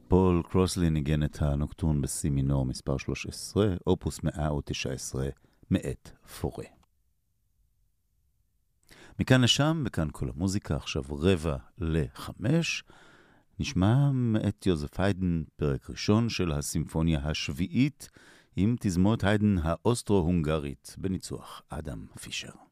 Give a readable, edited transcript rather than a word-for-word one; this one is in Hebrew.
פול קרוסלי ניגן את הנוקטורן בסי מינור מספר 13, אופוס 119 מאת פורה. מכאן לשם, וכאן כל המוזיקה, עכשיו 4:45, נשמע את יוזף היידן, פרק ראשון של הסימפוניה השביעית, עם תזמורת היידן האוסטרו-הונגרית, בניצוח אדם פישר.